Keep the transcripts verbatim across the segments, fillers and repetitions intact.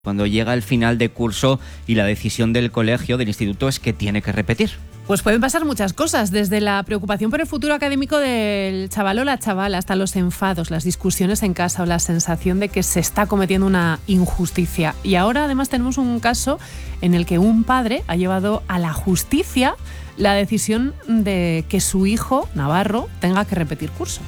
cuando llega el final de curso y la decisión del colegio, del instituto, es que tiene que repetir? Pues pueden pasar muchas cosas, desde la preocupación por el futuro académico del chaval o la chavala hasta los enfados, las discusiones en casa o la sensación de que se está cometiendo una injusticia. Y ahora además tenemos un caso en el que un padre ha llevado a la justicia la decisión de que su hijo, Navarro, tenga que repetir curso.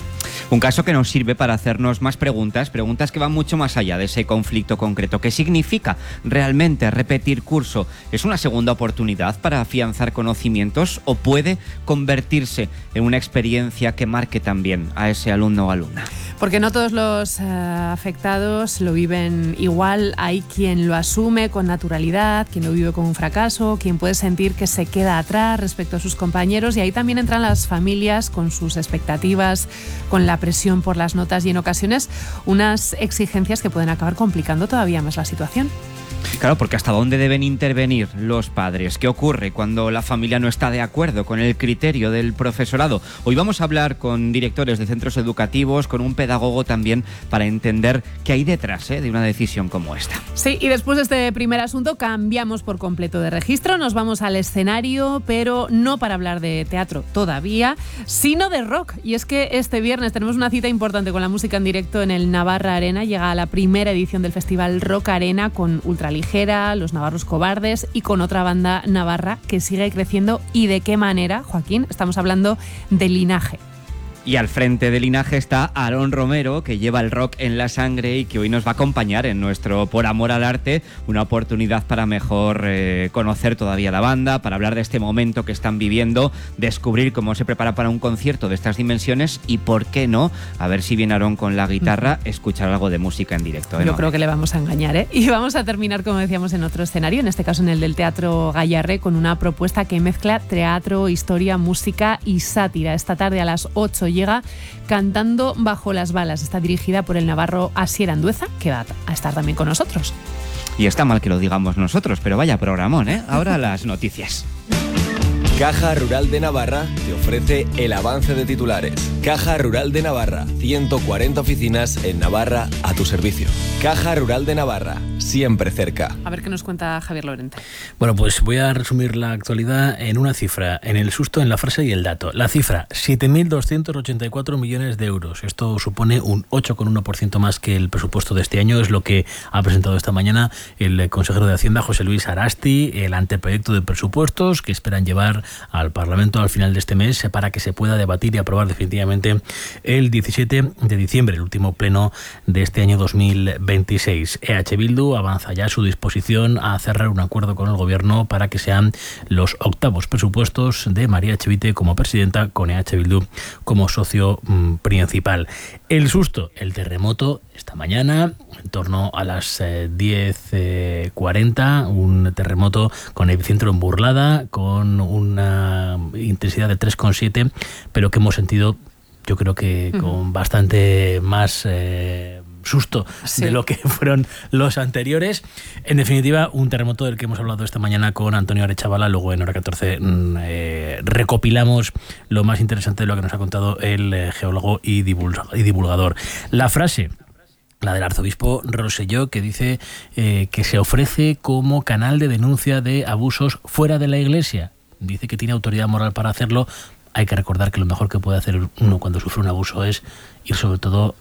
Un caso que nos sirve para hacernos más preguntas, preguntas que van mucho más allá de ese conflicto concreto. ¿Qué significa realmente repetir curso? ¿Es una segunda oportunidad para afianzar conocimientos o puede convertirse en una experiencia que marque también a ese alumno o alumna? Porque no todos los uh, afectados lo viven igual. Hay quien lo asume con naturalidad, quien lo vive como un fracaso, quien puede sentir que se queda atrás respecto a sus compañeros, y ahí también entran las familias con sus expectativas, con la presión por las notas y en ocasiones unas exigencias que pueden acabar complicando todavía más la situación. Claro, porque ¿hasta dónde deben intervenir los padres? ¿Qué ocurre cuando la familia no está de acuerdo con el criterio del profesorado? Hoy vamos a hablar con directores de centros educativos, con un pedagogo también, para entender qué hay detrás ¿eh? de una decisión como esta. Sí, y después de este primer asunto cambiamos por completo de registro, nos vamos al escenario, pero no para hablar de teatro todavía, sino de rock. Y es que este viernes tenemos una cita importante con la música en directo en el Navarra Arena. Llega la primera edición del festival Rock Arena con Ultraligera, Los Navarros Cobardes y con otra banda navarra que sigue creciendo. ¿Y de qué manera, Joaquín? Estamos hablando de Linaje. Y al frente de Linaje está Aarón Romero, que lleva el rock en la sangre y que hoy nos va a acompañar en nuestro Por Amor al Arte, una oportunidad para mejor eh, conocer todavía la banda, para hablar de este momento que están viviendo, descubrir cómo se prepara para un concierto de estas dimensiones y, ¿por qué no? A ver si viene Aarón con la guitarra, escuchar algo de música en directo. ¿eh? Yo ¿no? creo que le vamos a engañar, ¿eh? Y vamos a terminar, como decíamos, en otro escenario, en este caso en el del Teatro Gayarre, con una propuesta que mezcla teatro, historia, música y sátira. Esta tarde a las ocho llega Cantando bajo las balas. Está dirigida por el navarro Asier Andueza, que va a estar también con nosotros. Y está mal que lo digamos nosotros, pero vaya programón, ¿eh? Ahora las noticias. Caja Rural de Navarra te ofrece el avance de titulares. Caja Rural de Navarra, ciento cuarenta oficinas en Navarra a tu servicio. Caja Rural de Navarra, siempre cerca. A ver qué nos cuenta Javier Lorente. Bueno, pues voy a resumir la actualidad en una cifra, en el susto, en la frase y el dato. La cifra, siete mil doscientos ochenta y cuatro millones de euros. Esto supone un ocho coma uno por ciento más que el presupuesto de este año. Es lo que ha presentado esta mañana el consejero de Hacienda, José Luis Arasti, el anteproyecto de presupuestos que esperan llevar al Parlamento al final de este mes para que se pueda debatir y aprobar definitivamente el diecisiete de diciembre, el último pleno de este año dos mil veintiséis. E H Bildu avanza ya su disposición a cerrar un acuerdo con el Gobierno para que sean los octavos presupuestos de María Echevite como presidenta, con E H Bildu como socio mmm, principal. El susto, el terremoto esta mañana, en torno a las eh, diez cuarenta, un terremoto con epicentro en Burlada, con una intensidad de tres coma siete, pero que hemos sentido, yo creo que uh-huh. con bastante más eh, susto sí. de lo que fueron los anteriores. En definitiva, un terremoto del que hemos hablado esta mañana con Antonio Arechavala. Luego en Hora catorce eh, recopilamos lo más interesante de lo que nos ha contado el eh, geólogo y, divulg- y divulgador. La frase, la del arzobispo Rosselló, que dice eh, que se ofrece como canal de denuncia de abusos fuera de la Iglesia. Dice que tiene autoridad moral para hacerlo. Hay que recordar que lo mejor que puede hacer uno cuando sufre un abuso es ir sobre todo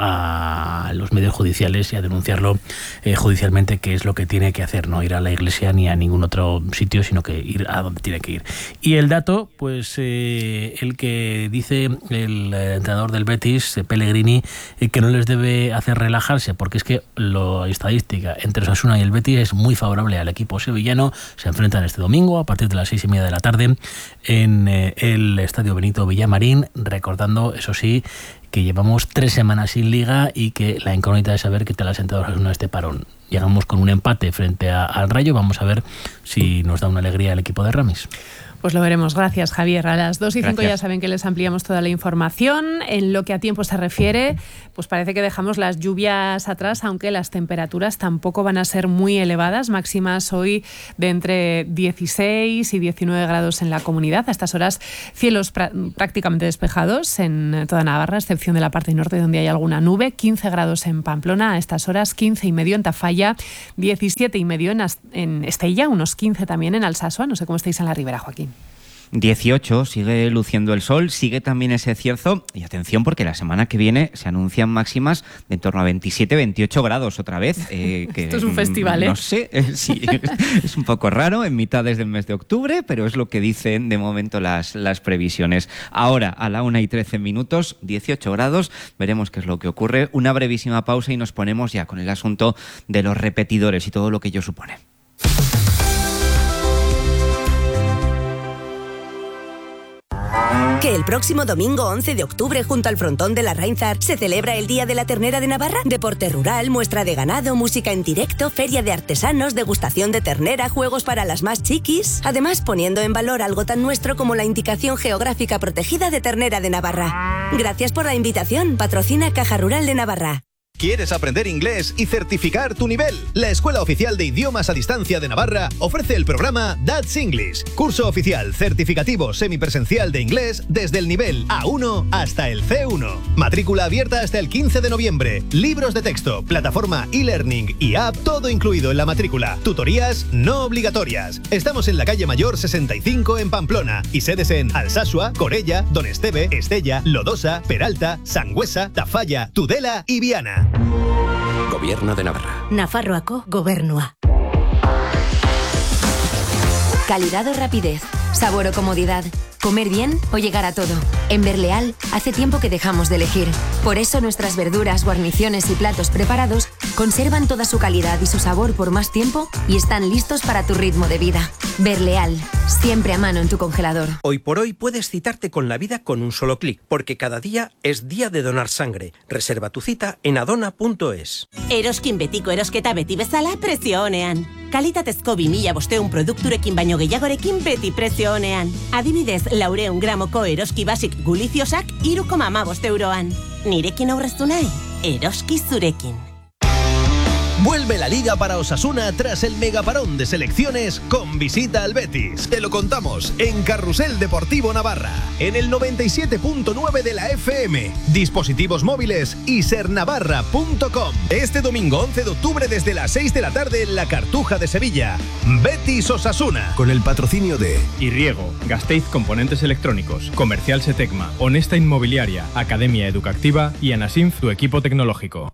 a los medios judiciales y a denunciarlo eh, judicialmente, que es lo que tiene que hacer, no ir a la Iglesia ni a ningún otro sitio, sino que ir a donde tiene que ir. Y el dato, pues eh, el que dice el eh, entrenador del Betis, eh, Pellegrini, eh, que no les debe hacer relajarse, porque es que la estadística entre Osasuna y el Betis es muy favorable al equipo sevillano. Se enfrentan este domingo a partir de las seis y media de la tarde en eh, el Estadio Benito Villamarín, recordando, eso sí, que llevamos tres semanas sin liga y que la incógnita es saber qué tal ha sentado Osasuna este parón. Llegamos con un empate frente a, al Rayo. Vamos a ver si nos da una alegría el equipo de Ramis. Pues lo veremos. Gracias, Javier. A las dos y cinco Gracias. ya saben que les ampliamos toda la información. En lo que a tiempo se refiere, pues parece que dejamos las lluvias atrás, aunque las temperaturas tampoco van a ser muy elevadas. Máximas hoy de entre dieciséis y diecinueve grados en la comunidad. A estas horas, cielos pr- prácticamente despejados en toda Navarra, excepción excepción de la parte norte donde hay alguna nube. quince grados en Pamplona a estas horas, quince y medio en Tafalla, diecisiete y medio en, en Estella, unos quince también en Alsasua. No sé cómo estáis en la Ribera, Joaquín. dieciocho, sigue luciendo el sol, sigue también ese cierzo y atención porque la semana que viene se anuncian máximas de en torno a veintisiete, veintiocho grados otra vez. Eh, que, Esto es un festival, ¿eh? No sé, eh, sí, es un poco raro en mitades del mes de octubre, pero es lo que dicen de momento las, las previsiones. Ahora, a la una y trece minutos, dieciocho grados, veremos qué es lo que ocurre. Una brevísima pausa y nos ponemos ya con el asunto de los repetidores y todo lo que ello supone. Que el próximo domingo once de octubre junto al frontón de la Rainzar se celebra el Día de la Ternera de Navarra. Deporte rural, muestra de ganado, música en directo, feria de artesanos, degustación de ternera, juegos para las más chiquis. Además, poniendo en valor algo tan nuestro como la indicación geográfica protegida de Ternera de Navarra. Gracias por la invitación. Patrocina Caja Rural de Navarra. ¿Quieres aprender inglés y certificar tu nivel? La Escuela Oficial de Idiomas a Distancia de Navarra ofrece el programa That's English, curso oficial certificativo semipresencial de inglés desde el nivel A uno hasta el C uno. Matrícula abierta hasta el quince de noviembre. Libros de texto, plataforma e-learning y app, todo incluido en la matrícula. Tutorías no obligatorias. Estamos en la calle Mayor sesenta y cinco en Pamplona y sedes en Alsasua, Corella, Don Esteve, Estella, Lodosa, Peralta, Sangüesa, Tafalla, Tudela y Viana. Gobierno de Navarra. Nafarroako Gobernua. Calidad o rapidez, sabor o comodidad, comer bien o llegar a todo. En Berleal hace tiempo que dejamos de elegir. Por eso nuestras verduras, guarniciones y platos preparados conservan toda su calidad y su sabor por más tiempo y están listos para tu ritmo de vida. Berleal, siempre a mano en tu congelador. Hoy por hoy puedes citarte con la vida con un solo clic, porque cada día es día de donar sangre. Reserva tu cita en adona punto es. Eroskin betiko erosketa beti bezala prezio onean. Kalitatezko bi mila bosteun produkturekin baino gehiagorekin beti prezio onean. Adibidez, laureun gramoko eroski basik guliziosak hiru koma hamabost euroan. Nirekin aurreztu nahi, eroski zurekin. Vuelve la Liga para Osasuna tras el megaparón de selecciones con visita al Betis. Te lo contamos en Carrusel Deportivo Navarra, en el noventa y siete punto nueve de la F M, dispositivos móviles y sernavarra punto com. Este domingo once de octubre desde las seis de la tarde en la Cartuja de Sevilla. Betis Osasuna. Con el patrocinio de Irriego, Gasteiz Componentes Electrónicos, Comercial Setecma, Honesta Inmobiliaria, Academia Educativa y Anasinf, tu equipo tecnológico.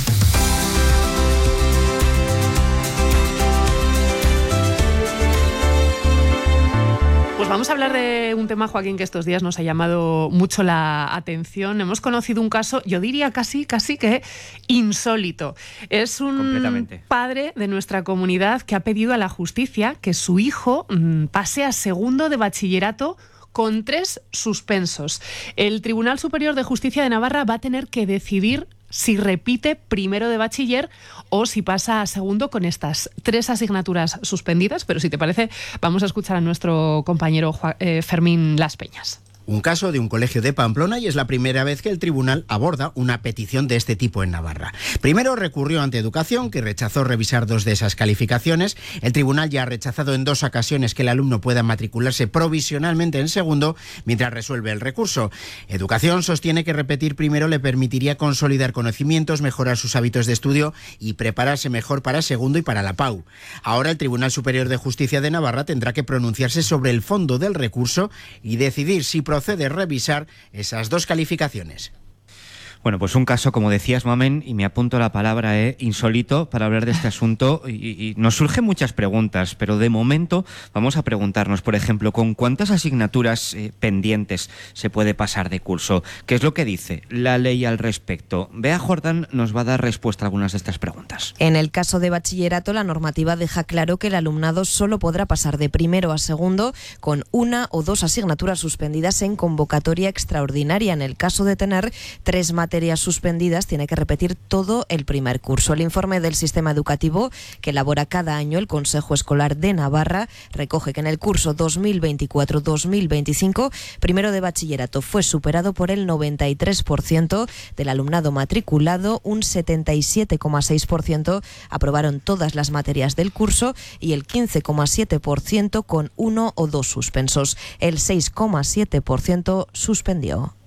Pues vamos a hablar de un tema, Joaquín, que estos días nos ha llamado mucho la atención. Hemos conocido un caso, yo diría casi, casi que insólito. Es un padre de nuestra comunidad que ha pedido a la justicia que su hijo mmm, pase a segundo de bachillerato con tres suspensos. El Tribunal Superior de Justicia de Navarra va a tener que decidir si repite primero de bachiller o si pasa a segundo con estas tres asignaturas suspendidas. Pero si te parece, vamos a escuchar a nuestro compañero Juan, eh, Fermín Las Peñas. Un caso de un colegio de Pamplona y es la primera vez que el tribunal aborda una petición de este tipo en Navarra. Primero recurrió ante Educación, que rechazó revisar dos de esas calificaciones. El tribunal ya ha rechazado en dos ocasiones que el alumno pueda matricularse provisionalmente en segundo mientras resuelve el recurso. Educación sostiene que repetir primero le permitiría consolidar conocimientos, mejorar sus hábitos de estudio y prepararse mejor para segundo y para la P A U. Ahora el Tribunal Superior de Justicia de Navarra tendrá que pronunciarse sobre el fondo del recurso y decidir si procede revisar esas dos calificaciones. Bueno, pues un caso, como decías, Mamen, y me apunto la palabra eh, insólito para hablar de este asunto, y, y nos surgen muchas preguntas, pero de momento vamos a preguntarnos, por ejemplo, ¿con cuántas asignaturas eh, pendientes se puede pasar de curso? ¿Qué es lo que dice la ley al respecto? Bea Jordán nos va a dar respuesta a algunas de estas preguntas. En el caso de bachillerato, la normativa deja claro que el alumnado solo podrá pasar de primero a segundo con una o dos asignaturas suspendidas en convocatoria extraordinaria. En el caso de tener tres materias materias suspendidas, tiene que repetir todo el primer curso. El informe del sistema educativo que elabora cada año el Consejo Escolar de Navarra recoge que en el curso dos mil veinticuatro dos mil veinticinco, primero de bachillerato fue superado por el noventa y tres por ciento del alumnado matriculado, un setenta y siete coma seis por ciento aprobaron todas las materias del curso y el quince coma siete por ciento con uno o dos suspensos. El seis coma siete por ciento suspendió.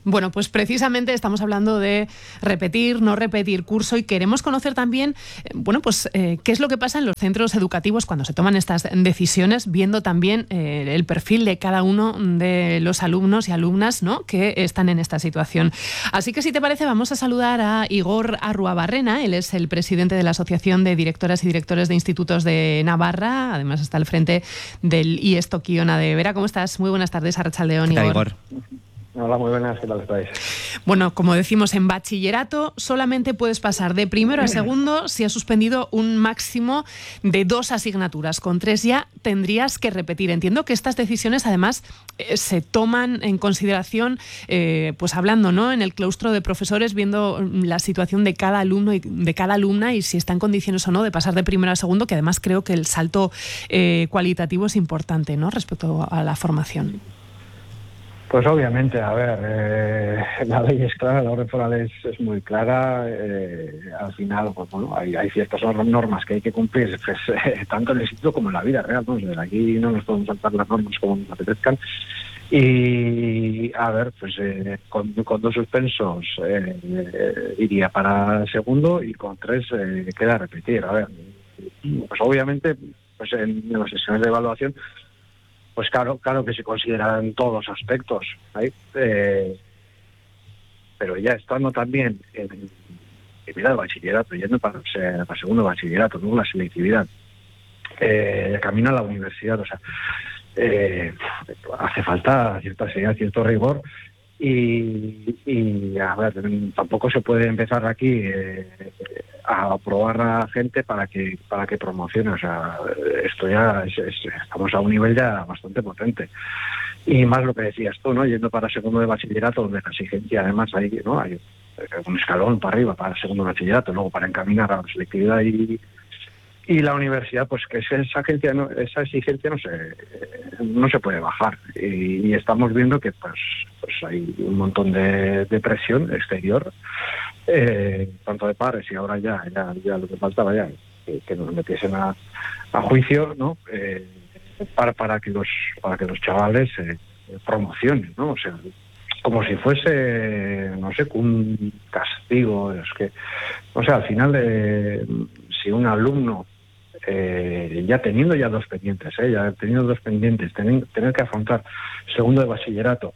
Bueno, pues precisamente estamos hablando de repetir, no repetir curso, y queremos conocer también, eh, bueno, pues eh, qué es lo que pasa en los centros educativos cuando se toman estas decisiones, viendo también eh, el perfil de cada uno de los alumnos y alumnas, ¿no?, que están en esta situación. Así que, si te parece, vamos a saludar a Igor Arruabarrena. Él es el presidente de la Asociación de Directoras y Directores de Institutos de Navarra. Además, está al frente del I E S Tokiona de Vera. ¿Cómo estás? Muy buenas tardes, Arratsaldeon, Igor. Igor. Hola, muy buenas, ¿qué tal estáis? Bueno, como decimos, en bachillerato solamente puedes pasar de primero a segundo si has suspendido un máximo de dos asignaturas. Con tres ya tendrías que repetir. Entiendo que estas decisiones, además, eh, se toman en consideración, eh, pues hablando, ¿no?, en el claustro de profesores, viendo la situación de cada alumno y de cada alumna y si está en condiciones o no de pasar de primero a segundo, que además creo que el salto eh, cualitativo es importante, ¿no?, respecto a la formación. Pues obviamente, a ver, eh, la ley es clara, la orden foral es, es muy clara. Eh, al final, pues bueno, hay, hay ciertas normas que hay que cumplir, pues, eh, tanto en el instituto como en la vida real, ¿no? Desde aquí no nos podemos saltar las normas como nos apetezcan. Y, a ver, pues eh, con, con dos suspensos eh, eh, iría para segundo, y con tres eh, queda repetir. A ver, pues obviamente, pues en, en las sesiones de evaluación, pues claro, claro que se consideran todos los aspectos, ¿eh? Eh, pero ya estando también en primera de bachillerato, yendo para, para segundo de bachillerato, luego la selectividad, eh, camino a la universidad, o sea, eh, hace falta cierta seriedad, cierto rigor, y, y a ver, tampoco se puede empezar aquí eh, a probar a gente para que para que promocione. O sea, esto ya es, es, estamos a un nivel ya bastante potente, y más lo que decías tú, ¿no?, yendo para segundo de bachillerato, donde la exigencia además hay, ¿no?, hay un escalón para arriba para segundo de bachillerato, luego para encaminar a la selectividad y y la universidad, pues que esa agencia no, esa exigencia no se no se puede bajar, y, y estamos viendo que pues pues hay un montón de, de presión exterior, eh, tanto de padres, y ahora ya ya, ya lo que faltaba ya que, que nos metiesen a, a juicio, ¿no?, eh, para para que los para que los chavales eh, promocionen, ¿no? O sea, como si fuese, no sé, un castigo. Es que, o sea, al final, eh, si un alumno Eh, ya teniendo ya dos pendientes, eh, ya teniendo dos pendientes, tener, tener que afrontar segundo de bachillerato,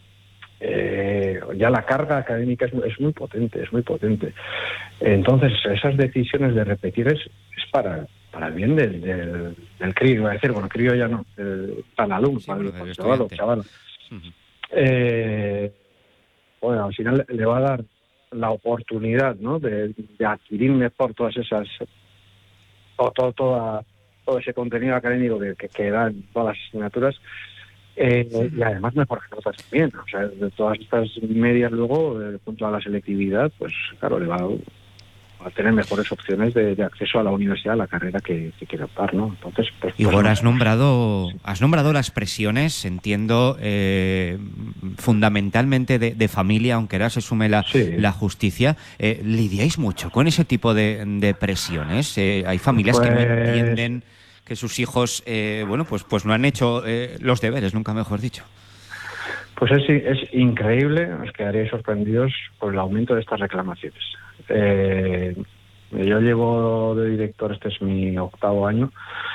eh, ya la carga académica es, es muy potente, es muy potente. Entonces, esas decisiones de repetir es, es para, para el bien del, del, del crío, iba a decir, bueno, crío ya no, el, para el alumno, sí, para el, el chaval, chaval. Uh-huh. eh, bueno, al final le va a dar la oportunidad, ¿no?, de, de adquirir mejor todas esas Todo, todo, todo ese contenido académico que, que, que dan todas las asignaturas, eh, sí. Y además mejores notas también. O sea, de todas estas medias luego, eh, junto a la selectividad, pues claro, le va a, a tener mejores opciones de, de acceso a la universidad, a la carrera que, que quiere optar, ¿no? Entonces, pues, Igor, pues, has nombrado, sí. has nombrado las presiones, entiendo, eh, fundamentalmente de, de familia, aunque ahora se sume la, sí. la justicia. Eh, ¿Lidiáis mucho con ese tipo de, de presiones? Eh, hay familias pues... que no entienden que sus hijos, eh, bueno, pues, pues no han hecho eh, los deberes, nunca mejor dicho. Pues es, es increíble, os quedaréis sorprendidos por el aumento de estas reclamaciones. Eh, yo llevo de director, este es mi octavo año,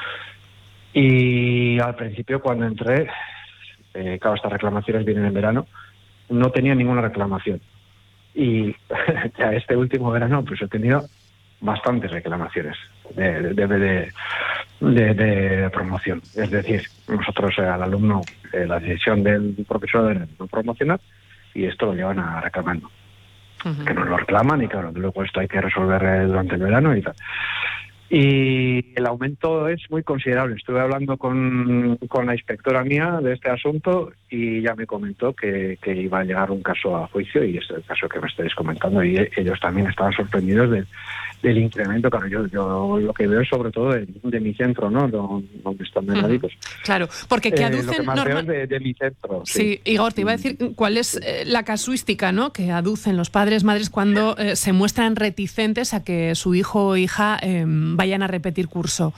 y al principio cuando entré, eh, claro, estas reclamaciones vienen en verano, no tenía ninguna reclamación, y ya este último verano pues he tenido bastantes reclamaciones de, de, de, de, de promoción. Es decir, nosotros eh, al alumno eh, la decisión del profesor de no promocionar, y esto lo llevan a reclamando. Uh-huh. Que nos lo reclaman, y claro, luego esto hay que resolver eh, durante el verano y tal. Y el aumento es muy considerable. Estuve hablando con, con la inspectora mía de este asunto, y ya me comentó que, que iba a llegar un caso a juicio, y es el caso que me estáis comentando, y ellos también estaban sorprendidos de, del incremento. Claro, yo, yo lo que veo es sobre todo de, de mi centro, ¿no?, donde están de médicos. Claro, porque que aducen... Eh, lo que más norma... veo es de, de mi centro. Sí, sí, Igor, te iba a decir cuál es eh, la casuística, ¿no?, que aducen los padres, madres, cuando eh, se muestran reticentes a que su hijo o hija eh, vayan a repetir curso.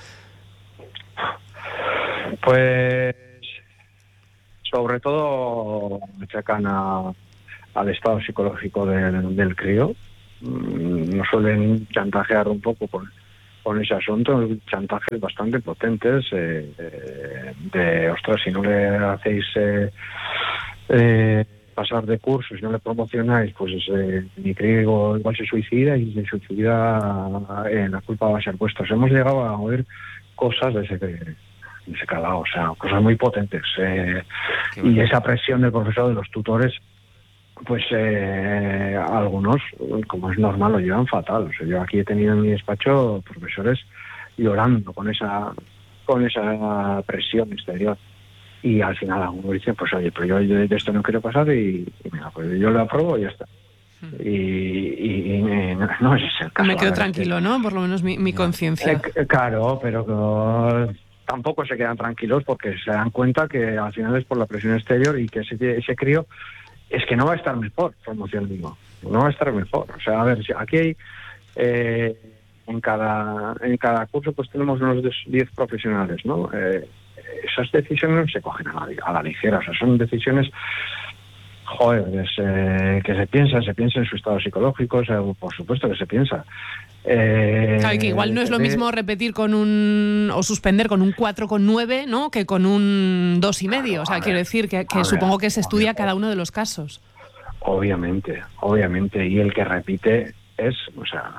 Pues sobre todo me achacan a, al estado psicológico del, del crío. Nos suelen chantajear un poco con, con ese asunto, chantajes bastante potentes eh, eh, de, ostras, si no le hacéis eh, eh, pasar de curso, si no le promocionáis, pues eh, mi crío igual se suicida y si se suicida eh, la culpa va a ser vuestra. Hemos llegado a oír cosas de ese, de ese calado, o sea, cosas muy potentes. Eh, y esa presión del profesor, de los tutores, pues eh, algunos, como es normal, lo llevan fatal. O sea, yo aquí he tenido en mi despacho profesores llorando con esa con esa presión exterior. Y al final algunos dicen, pues oye, pero yo de esto no quiero pasar y, y mira, pues yo lo apruebo y ya está. Y, y, y me, no, no es ese el caso. Me quedo tranquilo, que, ¿no? Por lo menos mi, mi conciencia. Eh, claro, pero que, tampoco se quedan tranquilos porque se dan cuenta que al final es por la presión exterior y que ese, ese crío es que no va a estar mejor, promoción digo, no va a estar mejor. O sea, a ver, si aquí hay, eh, en cada en cada curso pues tenemos unos diez profesionales, ¿no? Eh, esas decisiones no se cogen a la, a la ligera, o sea, son decisiones, joder, es, eh, que se piensa, se piensa en su estado psicológico, o sea, por supuesto que se piensa. Eh, claro, y que igual no es lo eh, mismo repetir con un o suspender con un cuatro coma nueve, ¿no?, que con un dos y medio. O sea, quiero decir que, que supongo que se estudia cada uno de los casos. Obviamente, obviamente, y el que repite es, o sea,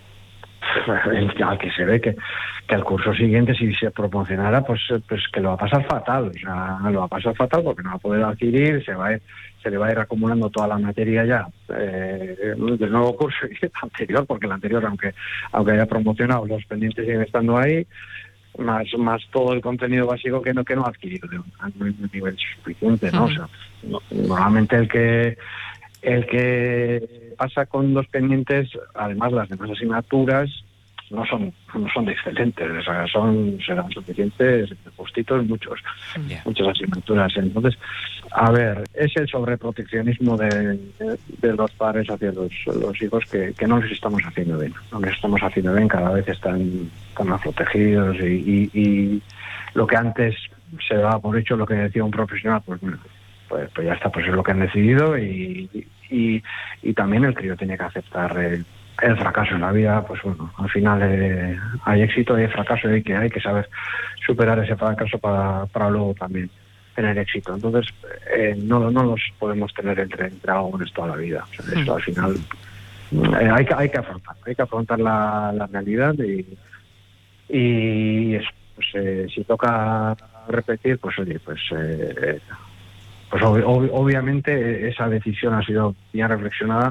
el, al que se ve que, que al curso siguiente, si se promocionara, pues, pues que lo va a pasar fatal, o sea, lo va a pasar fatal porque no va a poder adquirir, se va a ir, se le va a ir acumulando toda la materia ya eh, del nuevo curso y el anterior, porque el anterior, aunque aunque haya promocionado, los pendientes siguen estando ahí, más más todo el contenido básico que no que no ha adquirido de un, un nivel suficiente, ¿no? O sea, no, normalmente el que el que pasa con dos pendientes, además las demás asignaturas no son no son de excelentes, o sea, son serán suficientes postitos, muchos yeah. muchas asignaturas. Entonces, a ver, es el sobreproteccionismo de, de, de los padres hacia los, los hijos que, que no les estamos haciendo bien, no les estamos haciendo bien, cada vez están, están más protegidos y, y, y lo que antes se daba por hecho, lo que decía un profesional, pues bueno, pues, pues ya está, pues es lo que han decidido y, y, y también el crío tiene que aceptar el, el fracaso en la vida. Pues bueno, al final eh, hay éxito, hay fracaso y hay que, hay que saber superar ese fracaso para, para luego también tener éxito. Entonces eh, no, no los podemos tener entre, entre dragones toda la vida. O sea, esto al final eh, hay, que, hay que afrontar, hay que afrontar la, la realidad y, y eso, pues, eh, si toca repetir, pues oye, pues eh, pues ob- ob- obviamente esa decisión ha sido bien reflexionada.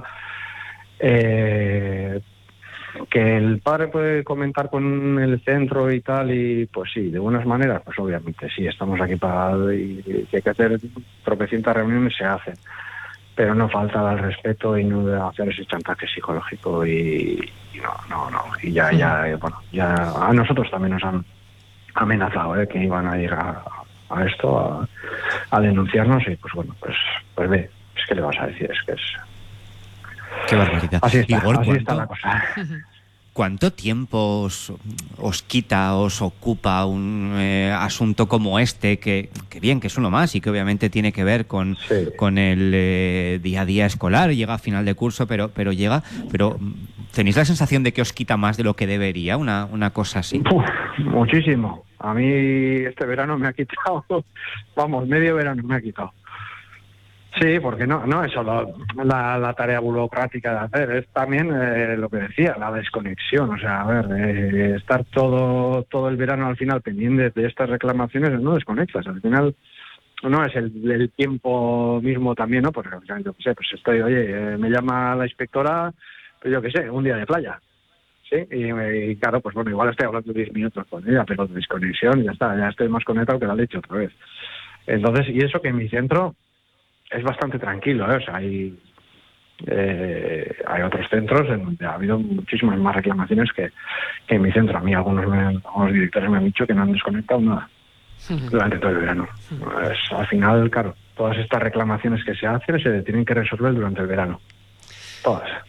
Eh, que el padre puede comentar con el centro y tal, y pues sí, de buenas maneras, pues obviamente sí, estamos aquí para y, y que hay que hacer tropecientas reuniones, se hacen, pero no falta el respeto y no hacer ese chantaje psicológico y, y no, no, no, y ya, ya, eh, bueno, ya a nosotros también nos han amenazado, ¿eh?, que iban a ir a, a esto, a, a denunciarnos y pues bueno, pues, pues ve, es que le vas a decir, es que es... Qué barbaridad. Así está, Igor, así ¿cuánto, está la cosa. ¿Cuánto tiempo os, os quita, os ocupa un eh, asunto como este? Que, que bien, que es uno más y que obviamente tiene que ver con, sí. con el eh, día a día escolar, llega a final de curso, pero, pero llega... pero ¿tenéis la sensación de que os quita más de lo que debería una, una cosa así? Uf, muchísimo. A mí este verano me ha quitado, vamos, medio verano me ha quitado. Sí, porque no no es solo la, la tarea burocrática de hacer, es también eh, lo que decía, la desconexión. O sea, a ver, eh, estar todo todo el verano al final pendiente de estas reclamaciones, no desconectas. Al final no es el, el tiempo mismo también, ¿no? Porque yo qué sé, pues estoy, oye, eh, me llama la inspectora, pues yo qué sé, un día de playa. Sí, y, y claro, pues bueno, igual estoy hablando diez minutos con ella, pero de desconexión ya está, ya estoy más conectado que la leche otra vez. Entonces, y eso que en mi centro es bastante tranquilo, ¿eh? O sea, hay, eh, hay otros centros en donde ha habido muchísimas más reclamaciones que, que en mi centro. A mí algunos, me, algunos directores me han dicho que no han desconectado nada durante todo el verano. Pues, al final, claro, todas estas reclamaciones que se hacen se tienen que resolver durante el verano. Todas.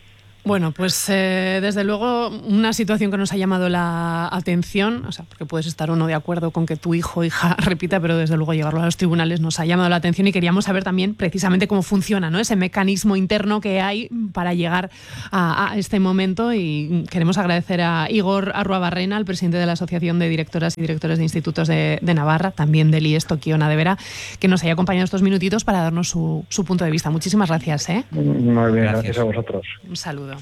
Bueno, pues eh, desde luego una situación que nos ha llamado la atención, o sea, porque puedes estar o no de acuerdo con que tu hijo o hija repita, pero desde luego llevarlo a los tribunales nos ha llamado la atención y queríamos saber también precisamente cómo funciona, ¿no?, ese mecanismo interno que hay para llegar a, a este momento, y queremos agradecer a Igor Arruabarrena, el presidente de la Asociación de Directoras y Directores de Institutos de, de Navarra, también del I E S Tokiona de Vera, que nos haya acompañado estos minutitos para darnos su, su punto de vista. Muchísimas gracias, ¿eh? Muy bien, Gracias. gracias a vosotros. Un saludo.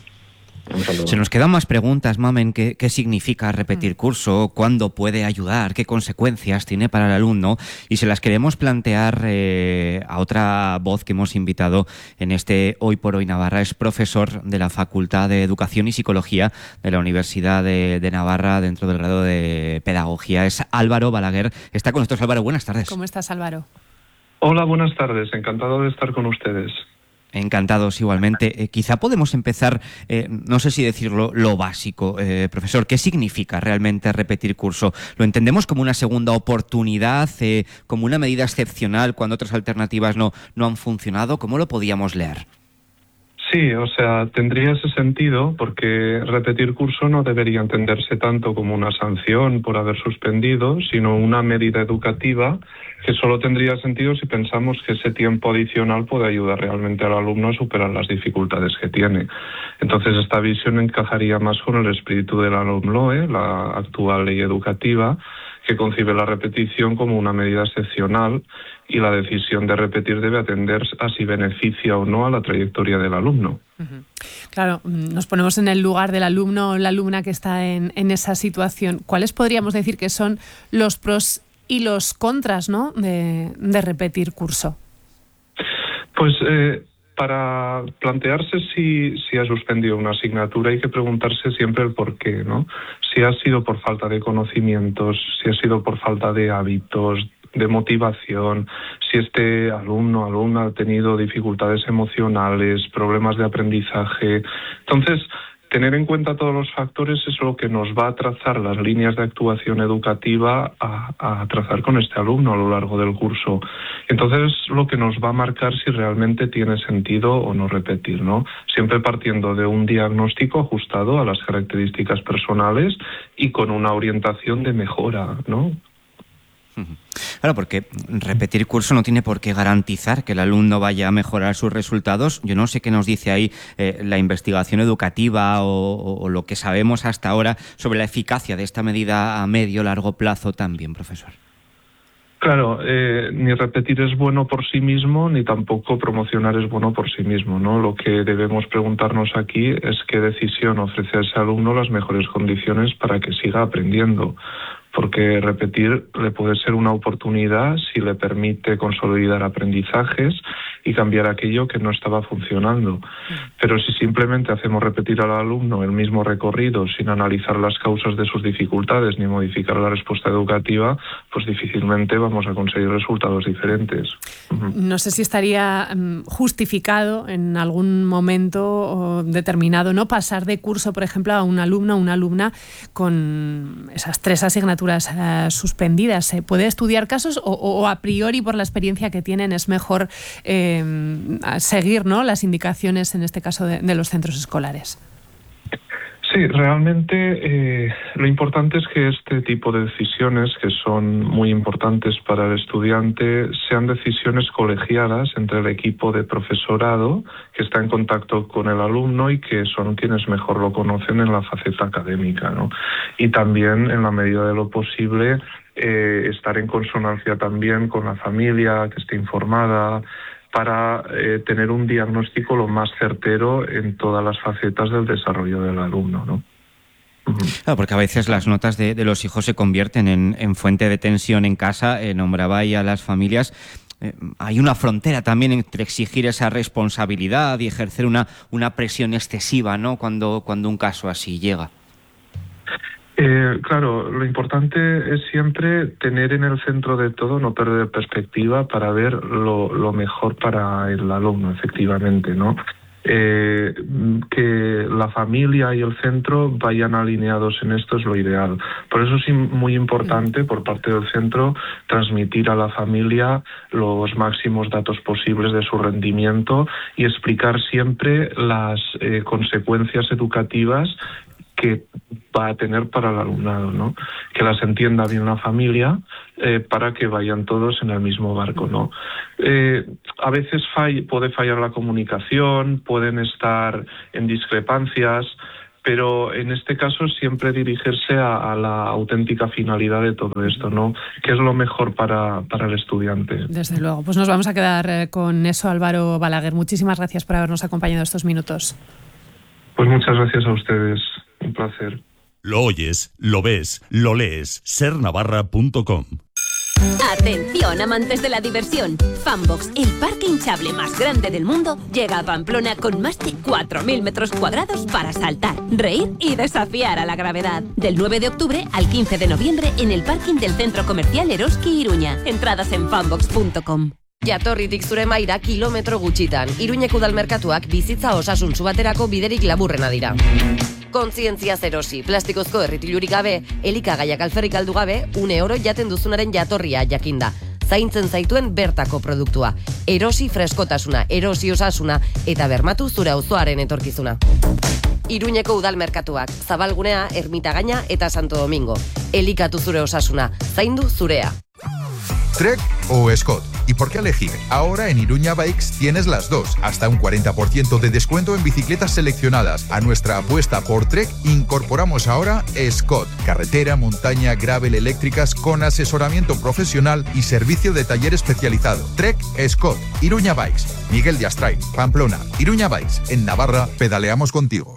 Se nos quedan más preguntas, Mamen. ¿Qué, qué significa repetir curso? ¿Cuándo puede ayudar? ¿Qué consecuencias tiene para el alumno? Y se las queremos plantear eh, a otra voz que hemos invitado en este Hoy por Hoy Navarra. Es profesor de la Facultad de Educación y Psicología de la Universidad de, de Navarra, dentro del grado de Pedagogía. Es Álvaro Balaguer. Está con nosotros. Álvaro, buenas tardes. ¿Cómo estás, Álvaro? Hola, buenas tardes. Encantado de estar con ustedes. Encantados igualmente. Eh, quizá podemos empezar, eh, no sé si decirlo, lo básico. Eh, profesor, ¿qué significa realmente repetir curso? ¿Lo entendemos como una segunda oportunidad, eh, como una medida excepcional cuando otras alternativas no, no han funcionado? ¿Cómo lo podíamos leer? Sí, o sea, tendría ese sentido, porque repetir curso no debería entenderse tanto como una sanción por haber suspendido, sino una medida educativa que solo tendría sentido si pensamos que ese tiempo adicional puede ayudar realmente al alumno a superar las dificultades que tiene. Entonces, esta visión encajaría más con el espíritu de la LOMLOE, la actual ley educativa, que concibe la repetición como una medida excepcional, y la decisión de repetir debe atender a si beneficia o no a la trayectoria del alumno. Uh-huh. Claro, nos ponemos en el lugar del alumno o la alumna que está en, en esa situación. ¿Cuáles podríamos decir que son los pros y los contras, ¿no?, de, de repetir curso? Pues eh, para plantearse si, si ha suspendido una asignatura hay que preguntarse siempre el por qué, ¿no? Si ha sido por falta de conocimientos, si ha sido por falta de hábitos, de motivación, si este alumno o alumna ha tenido dificultades emocionales, problemas de aprendizaje. Entonces, tener en cuenta todos los factores es lo que nos va a trazar las líneas de actuación educativa a, a trazar con este alumno a lo largo del curso. Entonces, es lo que nos va a marcar si realmente tiene sentido o no repetir, ¿no? Siempre partiendo de un diagnóstico ajustado a las características personales y con una orientación de mejora, ¿no? Claro, porque repetir curso no tiene por qué garantizar que el alumno vaya a mejorar sus resultados. Yo no sé qué nos dice ahí eh, la investigación educativa o, o, o lo que sabemos hasta ahora sobre la eficacia de esta medida a medio o largo plazo también, profesor. Claro, eh, ni repetir es bueno por sí mismo, ni tampoco promocionar es bueno por sí mismo, ¿no? Lo que debemos preguntarnos aquí es qué decisión ofrece a ese alumno las mejores condiciones para que siga aprendiendo. Porque repetir le puede ser una oportunidad si le permite consolidar aprendizajes y cambiar aquello que no estaba funcionando. Pero si simplemente hacemos repetir al alumno el mismo recorrido sin analizar las causas de sus dificultades ni modificar la respuesta educativa, pues difícilmente vamos a conseguir resultados diferentes. No sé si estaría justificado en algún momento determinado, ¿no?, pasar de curso, por ejemplo, a un alumno o una alumna con esas tres asignaturas Uh, suspendidas. ¿Se puede estudiar casos o, o a priori por la experiencia que tienen es mejor eh, seguir, ¿no?, las indicaciones en este caso de, de los centros escolares? Sí, realmente eh, lo importante es que este tipo de decisiones, que son muy importantes para el estudiante, sean decisiones colegiadas entre el equipo de profesorado que está en contacto con el alumno y que son quienes mejor lo conocen en la faceta académica, ¿no? Y también, en la medida de lo posible, eh, estar en consonancia también con la familia, que esté informada, para eh, tener un diagnóstico lo más certero en todas las facetas del desarrollo del alumno, ¿no? Uh-huh. Claro, porque a veces las notas de, de los hijos se convierten en, en fuente de tensión en casa. Eh, nombraba ahí a las familias. Eh, hay una frontera también entre exigir esa responsabilidad y ejercer una, una presión excesiva, ¿no?, cuando, cuando un caso así llega. Eh, claro, lo importante es siempre tener en el centro de todo, no perder perspectiva para ver lo, lo mejor para el alumno, efectivamente, ¿no? Eh, que la familia y el centro vayan alineados en esto es lo ideal. Por eso es muy importante por parte del centro transmitir a la familia los máximos datos posibles de su rendimiento y explicar siempre las eh, consecuencias educativas que va a tener para el alumnado, ¿no? Que las entienda bien la familia eh, para que vayan todos en el mismo barco, ¿no? Eh, a veces fall, puede fallar la comunicación, pueden estar en discrepancias, pero en este caso siempre dirigirse a, a la auténtica finalidad de todo esto, ¿no? ¿Qué es lo mejor para, para el estudiante? Desde luego. Pues nos vamos a quedar eh, con eso, Álvaro Balaguer. Muchísimas gracias por habernos acompañado estos minutos. Pues muchas gracias a ustedes. Un placer. Lo oyes, lo ves, lo lees. ser navarra punto com. Atención, amantes de la diversión. Fanbox, el parque hinchable más grande del mundo, llega a Pamplona con más de cuatro mil metros cuadrados para saltar, reír y desafiar a la gravedad. Del nueve de octubre al quince de noviembre en el parking del centro comercial Eroski Iruña. Entradas en fanbox punto com. Jatorritik zure maira kilometro gutxitan. Iruñeko udalmerkatuak bizitza osasuntsu baterako biderik laburrena dira. Kontzientzia erosi, plastikozko erritilurik gabe, elikagaiak alferrik aldu gabe, une oro jaten duzunaren jatorria jakinda. Zaintzen zaituen bertako produktua. Erosi freskotasuna, erosi osasuna, eta bermatu zure auzoaren etorkizuna. Iruñeko udalmerkatuak, Zabalgunea, Ermitagaina eta Santo Domingo. Elikatu zure osasuna, zaindu zurea. ¿Trek o Scott? ¿Y por qué elegir? Ahora en Iruña Bikes tienes las dos, hasta un cuarenta por ciento de descuento en bicicletas seleccionadas. A nuestra apuesta por Trek incorporamos ahora Scott, carretera, montaña, gravel, eléctricas con asesoramiento profesional y servicio de taller especializado. Trek Scott, Iruña Bikes, Miguel de Astrain, Pamplona. Iruña Bikes, en Navarra pedaleamos contigo.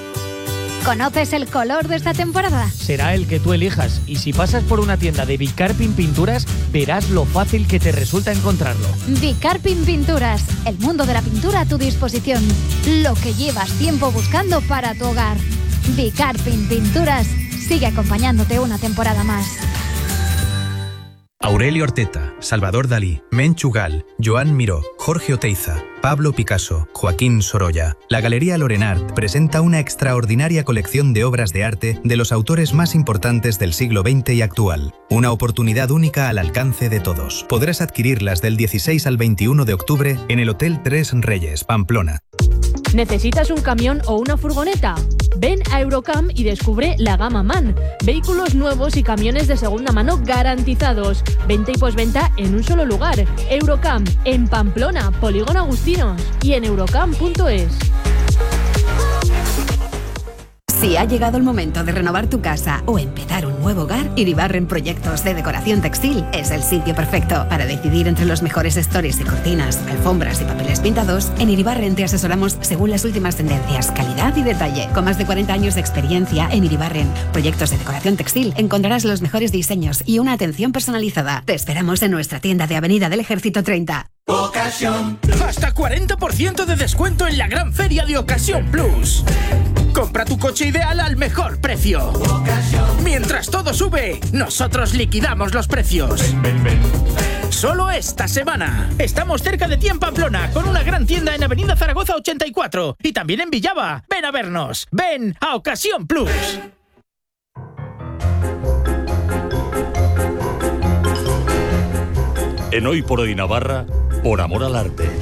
¿Conoces el color de esta temporada? Será el que tú elijas, y si pasas por una tienda de Bicarpin Pinturas, verás lo fácil que te resulta encontrarlo. Bicarpin Pinturas, el mundo de la pintura a tu disposición. Lo que llevas tiempo buscando para tu hogar. Bicarpin Pinturas sigue acompañándote una temporada más. Aurelio Orteta, Salvador Dalí, Menchu Gal, Joan Miró, Jorge Oteiza, Pablo Picasso, Joaquín Sorolla. La Galería Lorenart presenta una extraordinaria colección de obras de arte de los autores más importantes del siglo veinte y actual. Una oportunidad única al alcance de todos. Podrás adquirirlas del dieciséis al veintiuno de octubre en el Hotel Tres Reyes, Pamplona. ¿Necesitas un camión o una furgoneta? Ven a Eurocam y descubre la gama MAN. Vehículos nuevos y camiones de segunda mano garantizados. Venta y posventa en un solo lugar. Eurocam, en Pamplona, Polígono Agustinos y en eurocam punto es. Si ha llegado el momento de renovar tu casa o empezar un nuevo hogar, Iribarren Proyectos de Decoración Textil es el sitio perfecto. Para decidir entre los mejores stores y cortinas, alfombras y papeles pintados, en Iribarren te asesoramos según las últimas tendencias, calidad y detalle. Con más de cuarenta años de experiencia en Iribarren Proyectos de Decoración Textil, encontrarás los mejores diseños y una atención personalizada. Te esperamos en nuestra tienda de Avenida del Ejército treinta. Ocasión. Hasta cuarenta por ciento de descuento en la gran feria de Ocasión Plus. Compra tu coche ideal al mejor precio. Ocasión. Mientras todo sube, nosotros liquidamos los precios. Ven, ven, ven. Solo esta semana. Estamos cerca de ti en Pamplona, con una gran tienda en Avenida Zaragoza ochenta y cuatro y también en Villava. Ven a vernos. Ven a Ocasión Plus. En Hoy por Hoy Navarra, por amor al arte.